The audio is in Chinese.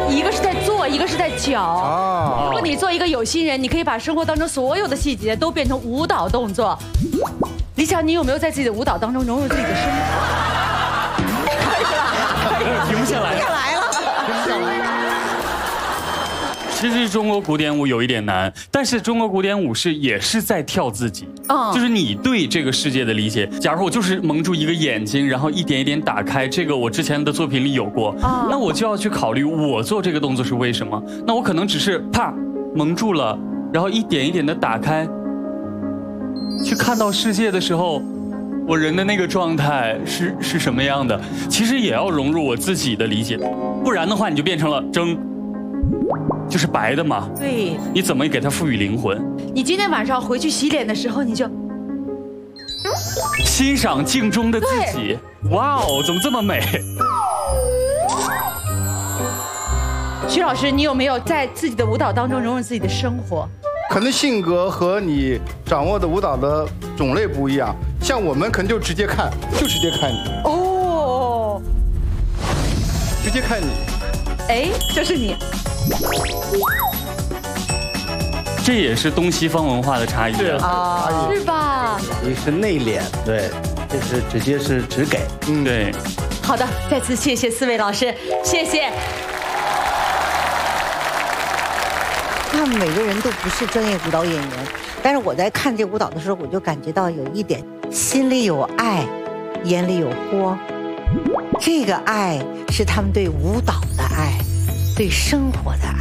一个是在做，一个是在脚。 啊， 如果你做一个有心人，你可以把生活当中所有的细节都变成舞蹈动作。李想，你有没有在自己的舞蹈当中融入自己的生活？ 停不下来。其实中国古典舞有一点难，但是中国古典舞也是在跳自己，就是你对这个世界的理解。假如我就是蒙住一个眼睛，然后一点一点打开，这个我之前的作品里有过，那我就要去考虑我做这个动作是为什么。那我可能只是啪蒙住了，然后一点一点的打开，去看到世界的时候，我人的那个状态是什么样的。其实也要融入我自己的理解，不然的话你就变成了蒸。就是白的嘛， 对， 你怎么给它赋予灵魂？ 你今天晚上回去洗脸的时候，你就欣赏镜中的自己。哇哦，怎么这么美？ 徐老师，你有没有在自己的舞蹈当中融入自己的生活？ 可能性格和你掌握的舞蹈的种类不一样，像我们可能就直接看，就直接看你。 哦， 直接看你。 哎，就是你。 这也是东西方文化的差异啊，是吧？ 你是内敛，对，这是直接是只给， 对。 好的，再次谢谢4位老师，谢谢。 他们每个人都不是专业舞蹈演员，但是我在看这舞蹈的时候，我就感觉到有一点，心里有爱，眼里有光。这个爱是他们对舞蹈的爱，对生活的爱。